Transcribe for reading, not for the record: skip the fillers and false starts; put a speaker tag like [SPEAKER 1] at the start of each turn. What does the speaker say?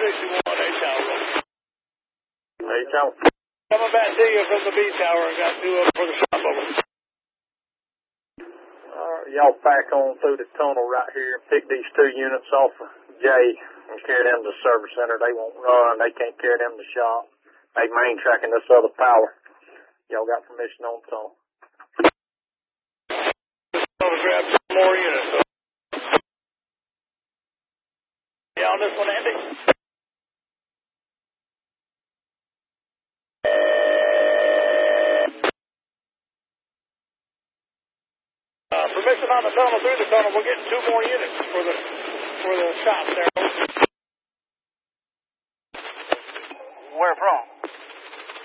[SPEAKER 1] 61 A tower.
[SPEAKER 2] A tower.
[SPEAKER 1] Coming back to you from the B tower. I got 2 of them for the shop over.
[SPEAKER 2] Y'all back on through the tunnel right here and pick these 2 units off of J and carry them to the service center. They won't run. They can't carry them to the shop. They main tracking this other power. Y'all got permission on the tunnel.
[SPEAKER 1] Just want to grab 2 more units. So. Yeah, on this one, Andy? Permission on the tunnel, through the tunnel. We're getting 2 more units for the shop there.
[SPEAKER 2] Where from?